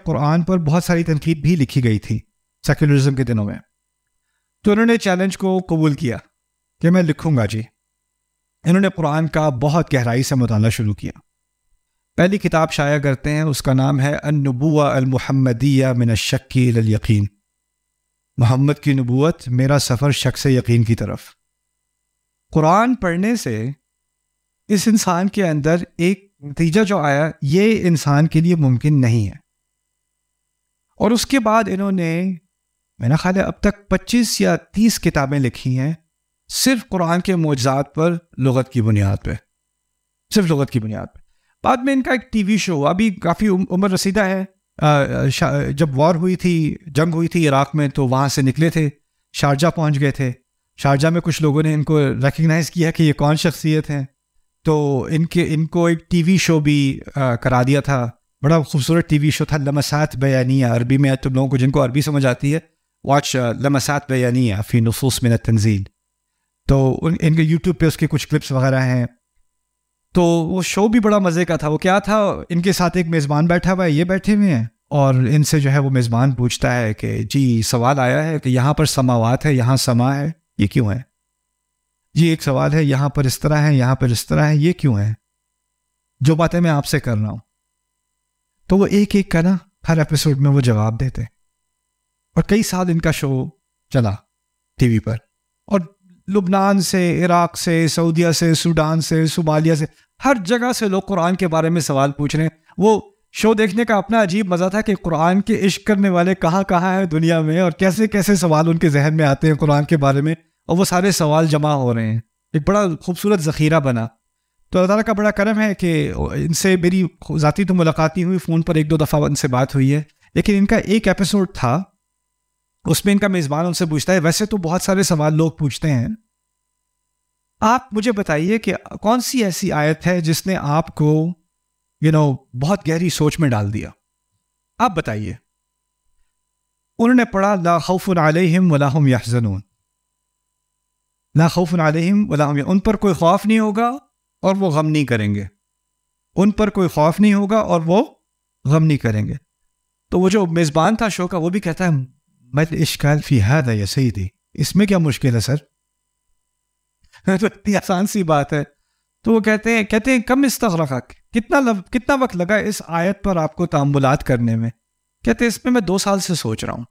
قرآن پر بہت ساری تنقید بھی لکھی گئی تھی سیکولرزم کے دنوں میں. تو انہوں نے چیلنج کو قبول کیا کہ میں لکھوں گا جی. انہوں نے قرآن کا بہت گہرائی سے مطالعہ شروع کیا. پہلی کتاب شائع کرتے ہیں، اس کا نام ہے النبوہ المحمدیہ من الشک الی الیقین. محمد کی نبوت، میرا سفر شک سے یقین کی طرف. قرآن پڑھنے سے اس انسان کے اندر ایک نتیجہ جو آیا، یہ انسان کے لیے ممکن نہیں ہے. اور اس کے بعد انہوں نے میرا خیال ہے اب تک 25 یا 30 کتابیں لکھی ہیں صرف قرآن کے معجزات پر، لغت کی بنیاد پہ، صرف لغت کی بنیاد پہ. بعد میں ان کا ایک ٹی وی شو، ابھی کافی عمر رسیدہ ہے، جب وار ہوئی تھی، جنگ ہوئی تھی عراق میں، تو وہاں سے نکلے تھے، شارجہ پہنچ گئے تھے. شارجہ میں کچھ لوگوں نے ان کو ریکگنائز کیا کہ یہ کون شخصیت ہیں، تو ان کو ایک ٹی وی شو بھی کرا دیا تھا. بڑا خوبصورت ٹی وی شو تھا، لمسات بیانیہ. عربی میں تم لوگوں کو جن کو عربی سمجھ آتی ہے، واچ لمسات بیانیہ فی نصوص من التنزیل. تو ان کے یوٹیوب پہ اس کے کچھ کلپس وغیرہ ہیں. تو وہ شو بھی بڑا مزے کا تھا. وہ کیا تھا، ان کے ساتھ ایک میزبان بیٹھا ہوا ہے، یہ بیٹھے ہوئے ہیں، اور ان سے جو ہے وہ میزبان پوچھتا ہے کہ جی سوال آیا ہے کہ یہاں پر سماوات ہے، یہاں سما ہے، یہ کیوں ہے؟ جی ایک سوال ہے، یہاں پر اس طرح ہے، یہاں پر اس طرح ہے، یہ کیوں ہے؟ جو باتیں میں آپ سے کر رہا ہوں. تو وہ ایک ایک کا نا ہر ایپیسوڈ میں وہ جواب دیتے. اور کئی سال ان کا شو چلا ٹی وی پر، اور لبنان سے، عراق سے، سعودیہ سے، سوڈان سے، صومالیہ سے، ہر جگہ سے لوگ قرآن کے بارے میں سوال پوچھ رہے ہیں. وہ شو دیکھنے کا اپنا عجیب مزہ تھا کہ قرآن کے عشق کرنے والے کہاں کہاں ہیں دنیا میں، اور کیسے کیسے سوال ان کے ذہن میں آتے ہیں قرآن کے بارے میں، اور وہ سارے سوال جمع ہو رہے ہیں. ایک بڑا خوبصورت ذخیرہ بنا. تو اللہ تعالیٰ کا بڑا کرم ہے کہ ان سے میری ذاتی تو ملاقات نہیں ہوئی، فون پر 1-2 دفعہ ان سے بات ہوئی ہے. لیکن ان کا ایک ایپیسوڈ تھا، اس میں ان کا میزبان ان سے پوچھتا ہے، ویسے تو بہت سارے سوال لوگ پوچھتے ہیں، آپ مجھے بتائیے کہ کون سی ایسی آیت ہے جس نے آپ کو بہت گہری سوچ میں ڈال دیا، آپ بتائیے. انہوں نے پڑھا لا خوف علیہم ولا هم یحزنون. لا خوف علیہم ولا هم، ان پر کوئی خوف نہیں ہوگا اور وہ غم نہیں کریں گے. ان پر کوئی خوف نہیں ہوگا اور وہ غم نہیں کریں گے. تو وہ جو میزبان تھا شو کا، وہ بھی کہتا ہے ما الاشکال فی ھذا یا سیدی، اس میں کیا مشکل ہے سر؟ تو اتنی آسان سی بات ہے. تو وہ کہتے ہیں کم استغرقک، کتنا وقت لگا اس آیت پر آپ کو تأملات کرنے میں؟ کہتے ہیں اس میں 2 سال سے سوچ رہا ہوں.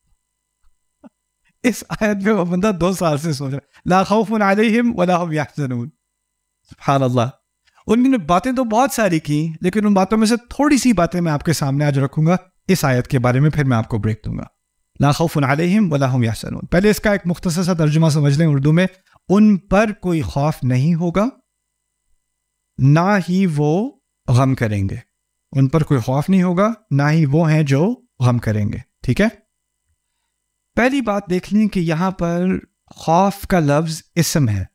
اس آیت میں وہ بندہ 2 سال سے سوچ رہا ہے. لا خوف علیہم ولا هم یحزنون. سبحان اللہ. ان نے باتیں تو بہت ساری کی، لیکن ان باتوں میں سے تھوڑی سی باتیں میں آپ کے سامنے آج رکھوں گا اس آیت کے بارے میں، پھر میں آپ کو بریک دوں گا. لا خوف علیہم ولا هم یحزنون. پہلے اس کا ایک مختصر سا ترجمہ سمجھ لیں اردو میں. ان پر کوئی خوف نہیں ہوگا، نہ ہی وہ غم کریں گے. ان پر کوئی خوف نہیں ہوگا، نہ ہی وہ ہیں جو غم کریں گے. ٹھیک ہے. پہلی بات دیکھ لیں کہ یہاں پر خوف کا لفظ اسم ہے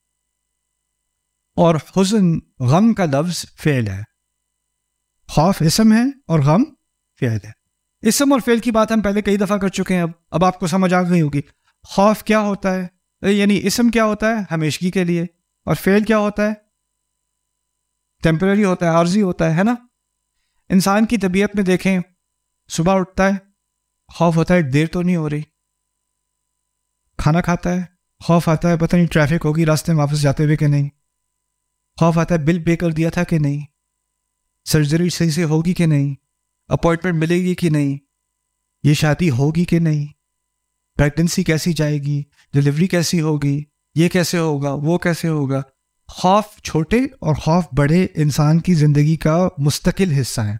اور حزن، غم کا لفظ فعل ہے. خوف اسم ہے اور غم فعل ہے. اسم اور فعل کی بات ہم پہلے کئی دفعہ کر چکے ہیں، اب آپ کو سمجھ آ گئی ہوگی. خوف کیا ہوتا ہے، یعنی اسم کیا ہوتا ہے ہمیشگی کے لیے، اور فعل کیا ہوتا ہے ٹیمپرری ہوتا ہے، عارضی ہوتا ہے نا. انسان کی طبیعت میں دیکھیں، صبح اٹھتا ہے، خوف ہوتا ہے دیر تو نہیں ہو رہی. کھانا کھاتا ہے، خوف آتا ہے پتہ نہیں ٹریفک ہوگی راستے میں واپس جاتے ہوئے کہ نہیں. خوف آتا ہے بل پے کر دیا تھا کہ نہیں، سرجری صحیح سے ہوگی کہ نہیں، اپوائنٹمنٹ ملے گی کہ نہیں، یہ شادی ہوگی کہ نہیں، پریگننسی کیسی جائے گی، ڈلیوری کیسی ہوگی، یہ کیسے ہوگا، وہ کیسے ہوگا. خوف چھوٹے اور خوف بڑے انسان کی زندگی کا مستقل حصہ ہیں.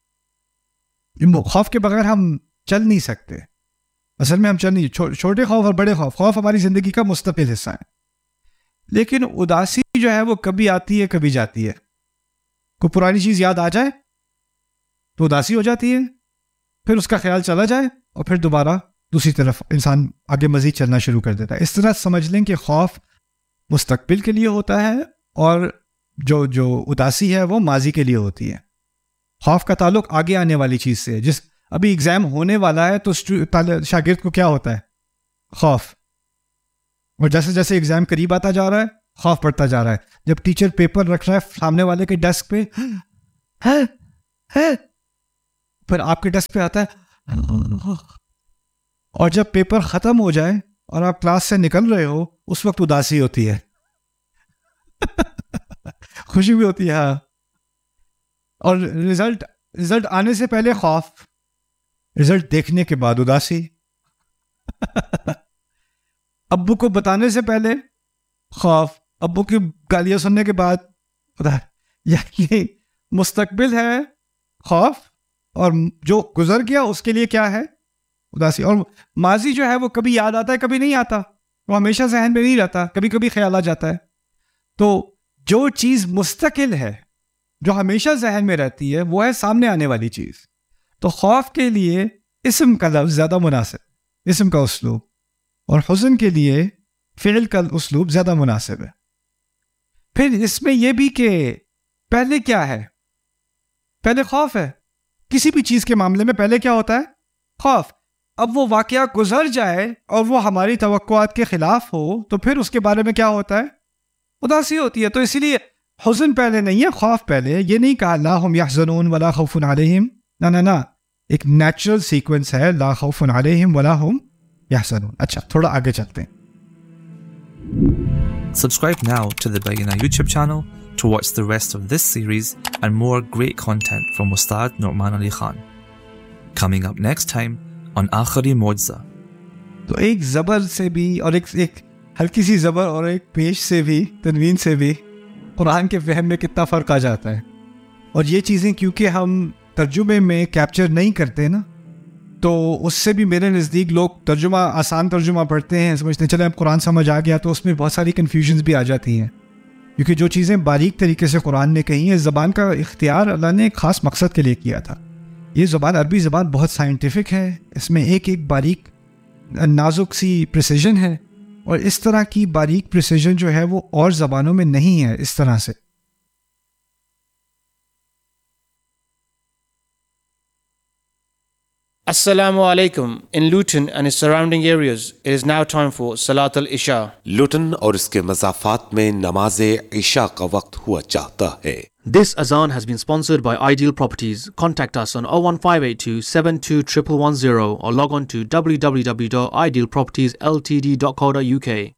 خوف کے بغیر ہم چل نہیں سکتے. اصل میں ہم چل نہیں، چھوٹے خوف اور بڑے خوف ہماری زندگی کا مستقل حصہ ہیں. لیکن اداسی جو ہے وہ کبھی آتی ہے کبھی جاتی ہے. کوئی پرانی چیز یاد آ جائے تو اداسی ہو جاتی ہے، پھر اس کا خیال چلا جائے اور پھر دوبارہ دوسری طرف انسان آگے مزید چلنا شروع کر دیتا ہے. اس طرح سمجھ لیں کہ خوف مستقبل کے لیے ہوتا ہے اور جو اداسی ہے وہ ماضی کے لیے ہوتی ہے. خوف کا تعلق آگے آنے والی چیز سے ہے. جس ابھی ایگزام ہونے والا ہے تو شاگرد کو کیا ہوتا ہے؟ خوف. اور جیسے جیسے ایگزام قریب آتا جا رہا ہے خوف بڑھتا جا رہا ہے. جب ٹیچر پیپر رکھ رہا ہے سامنے والے کے ڈیسک پہ پھر آپ کے ڈیسک پہ آتا ہے، اور جب پیپر ختم ہو جائے اور آپ کلاس سے نکل رہے ہو اس وقت اداسی ہوتی ہے. خوشی بھی ہوتی ہے ہاں. اور رزلٹ آنے سے پہلے خوف، رزلٹ دیکھنے کے بعد اداسی. ابو کو بتانے سے پہلے خوف، ابو کی گالیاں سننے کے بعد یہ مستقبل ہے خوف، اور جو گزر گیا اس کے لیے کیا ہے اداسی. اور ماضی جو ہے وہ کبھی یاد آتا ہے کبھی نہیں آتا، وہ ہمیشہ ذہن میں نہیں رہتا، کبھی کبھی خیال آ جاتا ہے. تو جو چیز مستقل ہے، جو ہمیشہ ذہن میں رہتی ہے، وہ ہے سامنے آنے والی چیز. تو خوف کے لیے اسم کا لفظ زیادہ مناسب، اسم کا اسلوب، اور حزن کے لیے فعل کا اسلوب زیادہ مناسب ہے. پھر اس میں یہ بھی کہ پہلے کیا ہے، پہلے خوف ہے. کسی بھی چیز کے معاملے میں پہلے کیا ہوتا ہے؟ خوف. اب وہ واقعہ گزر جائے اور وہ ہماری توقعات کے خلاف ہو تو پھر اس کے بارے میں کیا ہوتا ہے؟ اداسی ہوتی ہے. تو اسی لیے حزن پہلے نہیں ہے، خوف پہلے ہے. یہ نہیں کہا لا هم يحزنون ولا خوف علیہم، نہ ایک نیچرل سیکوینس ہے، لا خوف علیہم ولا هم يحزنون. اچھا تھوڑا آگے چلتے ہیں. Subscribe now to the Bayyinah YouTube channel to watch the rest of this series and more great content from Ustad Nu'man Ali Khan. Coming up next time on Akhari Mo'jza. تو ایک زبر سے بھی اور ایک ہلکی سی زبر اور ایک پیش سے بھی، تنوین سے بھی قرآن کے فہم میں کتنا فرق آ جاتا ہے. اور یہ چیزیں کیونکہ ہم ترجمے میں کیپچر نہیں کرتے نا، تو اس سے بھی میرے نزدیک لوگ ترجمہ، آسان ترجمہ پڑھتے ہیں، سمجھتے ہیں چلے اب قرآن سمجھ آ گیا، تو اس میں بہت ساری کنفیوژنز بھی آ جاتی ہیں. کیونکہ جو چیزیں باریک طریقے سے قرآن نے کہی ہیں، زبان کا اختیار اللہ نے ایک خاص مقصد کے لیے کیا تھا. یہ زبان، عربی زبان بہت سائنٹیفک ہے، اس میں ایک باریک نازک سی پریسیجن ہے، اور اس طرح کی باریک پریسیجن جو ہے وہ اور زبانوں میں نہیں ہے اس طرح سے. Assalamu alaikum. In Luton and its surrounding areas, it is now time for Salat al-Isha. لوٹن اور اس کے مضافات میں نماز عشاء کا وقت ہوا چاہتا ہے. This azan has been sponsored by Ideal Properties. Contact us on 01582 721110 or log on to www.idealpropertiesltd.co.uk.